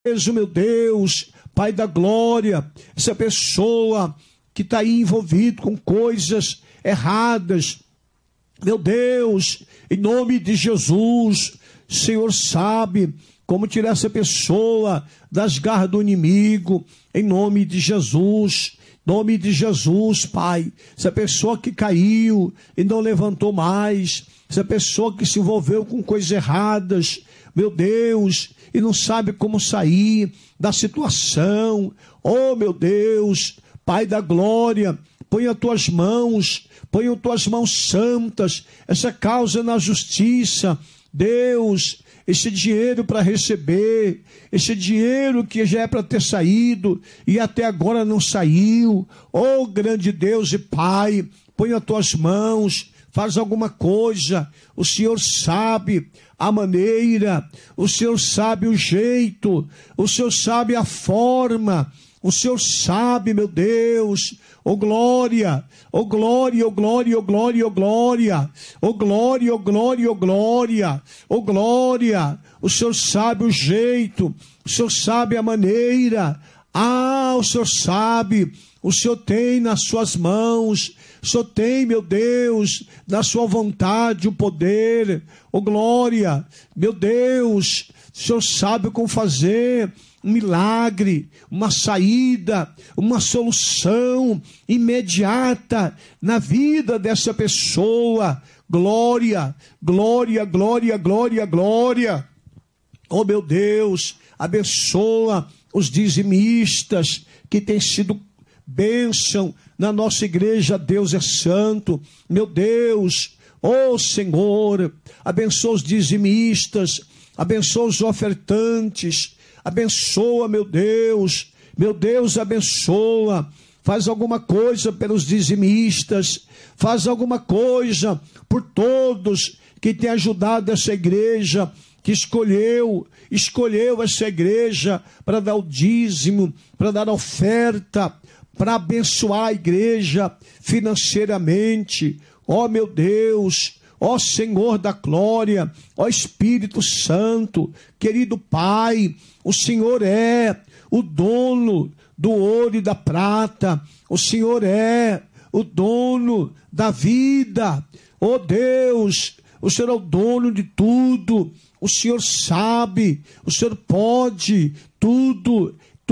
Meu Deus, Pai da glória, essa pessoa que está aí envolvida com coisas erradas, meu Deus, em nome de Jesus, o Senhor sabe como tirar essa pessoa das garras do inimigo, em nome de Jesus. Nome de Jesus, Pai, essa pessoa que caiu e não levantou mais, essa pessoa que se envolveu com coisas erradas, meu Deus, e não sabe como sair da situação, oh meu Deus, Pai da glória, põe as tuas mãos santas, essa causa na justiça, Deus, esse dinheiro para receber, esse dinheiro que já é para ter saído e até agora não saiu, oh grande Deus e Pai, põe as tuas mãos, faz alguma coisa, o Senhor sabe a maneira, o Senhor sabe o jeito, o Senhor sabe a forma, o Senhor sabe, meu Deus, oh glória, oh glória, oh glória, oh glória, oh glória, oh glória, oh glória, oh glória, oh glória, o Senhor sabe o jeito, o Senhor sabe a maneira, o Senhor sabe, o Senhor tem nas suas mãos, o Senhor tem, meu Deus, na sua vontade o poder, oh glória, meu Deus, o Senhor sabe como fazer um milagre, uma saída, uma solução imediata na vida dessa pessoa. Glória, glória, glória, glória, glória. Oh meu Deus, abençoa os dizimistas que têm sido bênção na nossa igreja. Deus é santo, meu Deus, oh Senhor, abençoa os dizimistas, abençoa os ofertantes, abençoa, meu Deus, abençoa, faz alguma coisa pelos dizimistas, faz alguma coisa por todos que têm ajudado essa igreja, que escolheu essa igreja para dar o dízimo, para dar a oferta, para abençoar a igreja financeiramente. Ó meu Deus, ó Senhor da glória, ó Espírito Santo, querido Pai, o Senhor é o dono do ouro e da prata, o Senhor é o dono da vida, ó Deus, o Senhor é o dono de tudo, o Senhor sabe, o Senhor pode, tudo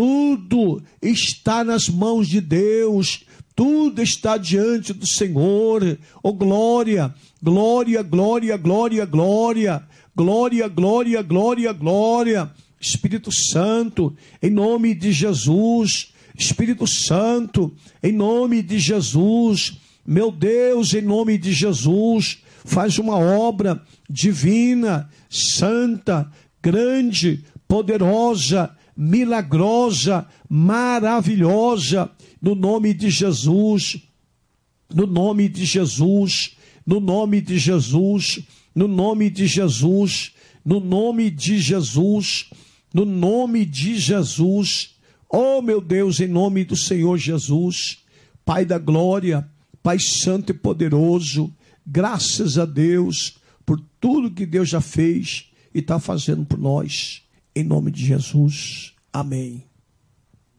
está nas mãos de Deus, tudo está diante do Senhor. Oh glória, glória, glória, glória, glória, glória, glória, glória, glória. Espírito Santo, em nome de Jesus, Espírito Santo, em nome de Jesus, meu Deus, em nome de Jesus, faz uma obra divina, santa, grande, poderosa, milagrosa, maravilhosa, no nome de Jesus, no nome de Jesus, no nome de Jesus, no nome de Jesus, no nome de Jesus, no nome de Jesus. Oh meu Deus, em nome do Senhor Jesus, Pai da glória, Pai santo e poderoso, graças a Deus por tudo que Deus já fez e está fazendo por nós, em nome de Jesus, amém.